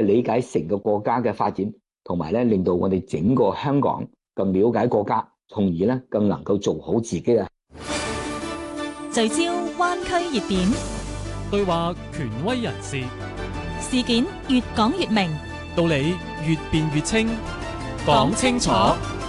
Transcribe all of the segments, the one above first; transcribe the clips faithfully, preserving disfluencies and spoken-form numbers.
理解成個國家嘅發展，同埋咧令到我哋整個香港更了解國家，從而咧更能夠做好自己嘅。 聚焦灣區熱點， 對話權威人士， 事件越講越明， 道理越辯越清，講清楚，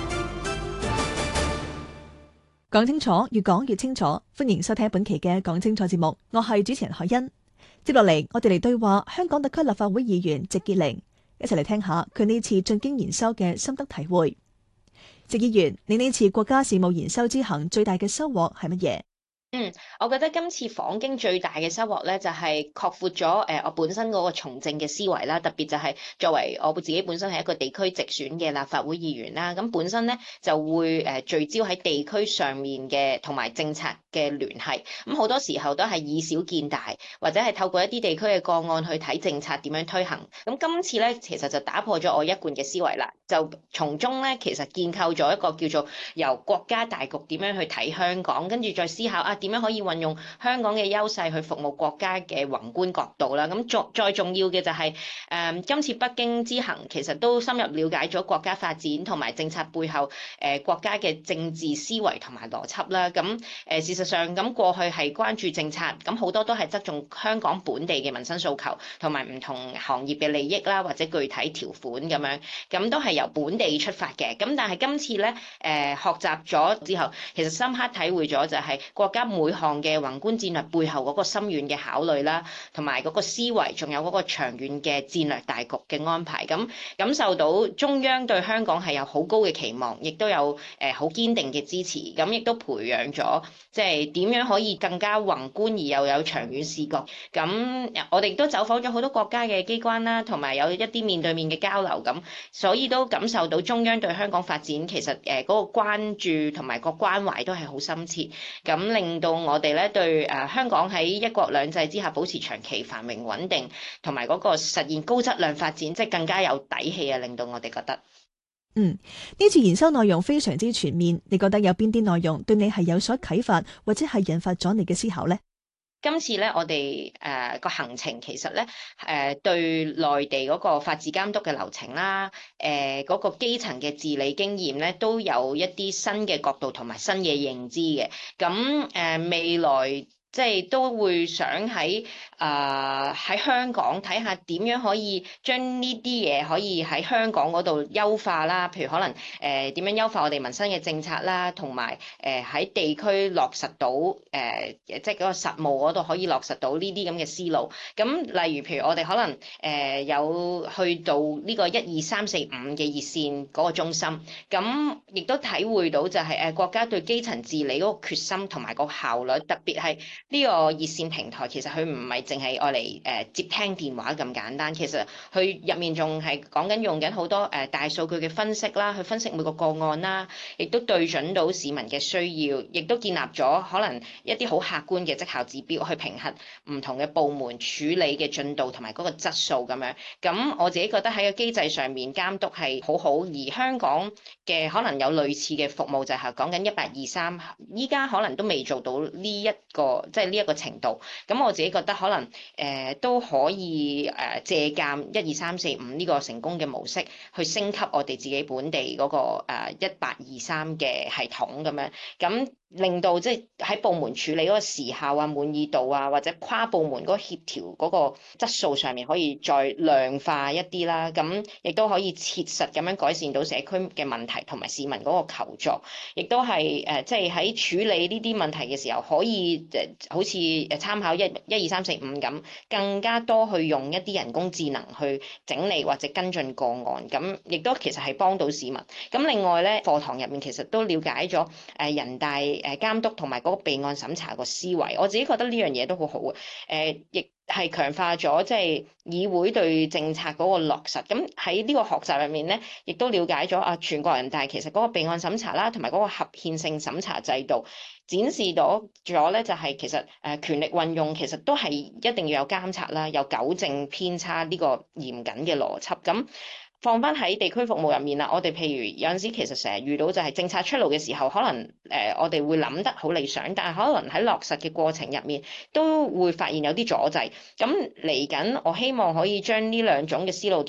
講清楚，越講越清楚。歡迎收聽本期嘅講清楚節目，我係主持人海欣。接落嚟，我哋嚟對話香港特區立法會議員席潔玲，一齊嚟聽下佢呢次進京研修嘅心得體會。席議員，你呢次國家事務研修之行最大嘅收穫係乜嘢？ 嗯，我覺得今次訪京最大嘅收穫咧，就係擴闊咗誒我本身嗰個從政嘅思維啦。特別就係作為我自己本身係一個地區直選嘅立法會議員啦，咁本身咧就會誒聚焦喺地區上面嘅同埋政策嘅聯繫。咁好多時候都係以小見大，或者係透過一啲地區嘅個案去睇政策點樣推行。咁今次咧其實就打破咗我一貫嘅思維啦，就從中咧其實建構咗一個叫做由國家大局點樣去睇香港，跟住再思考啊，點樣可以運用香港嘅優勢去服務國家嘅宏觀角度啦？咁再再重要嘅就係、是、誒、呃、今次北京之行，其實都深入了解咗國家發展同埋政策背後誒、呃、國家嘅政治思維同埋邏輯啦。咁誒、呃、事實上咁過去係關注政策，咁好多都係側重香港本地嘅民生訴求同埋唔同行業嘅利益啦，或者具體條款咁樣，咁都係由本地出發嘅。咁但係今次咧誒、呃、學習咗之後，其實深刻體會咗就係國家每項嘅宏觀戰略背後嗰個深遠嘅考慮啦，同埋嗰個思維，仲有嗰個長遠嘅戰略大局嘅安排。咁感受到中央對香港係有好高嘅期望，亦都有誒好堅定嘅支持。咁亦都培養咗即係點樣可以更加宏觀而又有長遠視覺。咁我哋亦都走訪咗好多國家嘅機關啦，同埋有一啲面對面嘅交流。咁所以都感受到中央對香港發展其實誒嗰個關注同埋個關懷都係好深切。咁令到我哋咧對誒香港喺一國兩制之下保持長期繁榮穩定，同埋嗰個實現高質量發展，即係更加有底氣啊！令到我哋覺得， 嗯，呢次研修內容非常之全面，你覺得有邊啲內容對你係有所啟發，或者係引發咗你嘅思考呢？ 今次咧，我哋誒個行程其實咧誒、呃、對內地嗰個法治監督嘅流程啦，誒、呃、嗰、那個基層嘅治理經驗咧，都有一啲新嘅角度同埋新嘅認知嘅。咁誒、呃、未來即係都會想喺啊喺香港睇下點樣可以將呢啲嘢可以喺香港嗰度優化啦，譬如可能誒點樣優化我哋民生嘅政策啦，同埋誒喺地區落實到誒、呃、即係嗰個實務嗰度可以落實到呢啲咁嘅思路。咁例如譬如我哋可能誒、呃、有去到呢個一二三四五嘅熱線嗰個中心，咁亦都體會到就係誒國家對基層治理嗰個決心同埋個效率，特別係呢個熱線平台其實佢唔係淨係愛嚟誒接聽電話咁簡單，其實佢入面仲係講緊用緊好多誒大數據嘅分析啦，去分析每個個案啦，亦都對準到市民嘅需要，亦都建立咗可能一啲好客觀嘅績效指標去評核唔同嘅部門處理嘅進度同埋嗰個質素咁樣。咁我自己覺得喺個機制上面監督係好好，而香港嘅可能有類似嘅服務就係講緊一八二三，依家可能都未做到呢一個。即係呢一個程度，咁我自己覺得可能誒、呃、都可以誒、呃、借鑑一二三四五呢個成功嘅模式，去升級我哋自己本地嗰、那個誒一八二三嘅系統咁樣，咁令到即係喺部門處理嗰個時效啊、滿意度啊，或者跨部門嗰個協調嗰個質素上面可以再量化一啲啦，咁亦都可以切實咁樣改善到社區嘅問題同埋市民嗰個求助，亦都係誒即係喺處理呢啲問題嘅時候可以誒。好似誒參考一一二三四五咁，更加多去用一啲人工智能去整理或者跟進個案，咁亦都其實係幫到市民。咁另外咧，課堂入面其實都了解咗誒人大誒監督同埋嗰個備案審查個思維，我自己覺得呢樣嘢都好好嘅。誒亦係強化咗即係議會對政策嗰個落實。咁喺呢個學習入面咧，亦都了解咗啊全國人大其實嗰個備案審查啦，同埋嗰個合憲性審查制度。展示到咗咧，就係其實誒權力運用其實都係一定要有監察啦，有糾正偏差呢個嚴謹嘅邏輯。咁放翻喺地區服務入面啦，我哋譬如有陣時其實成日遇到就係政策出爐嘅時候，可能誒我哋會諗得好理想，但係可能喺落實嘅過程入面都會發現有啲阻滯。咁嚟緊，我希望可以將呢兩種嘅思路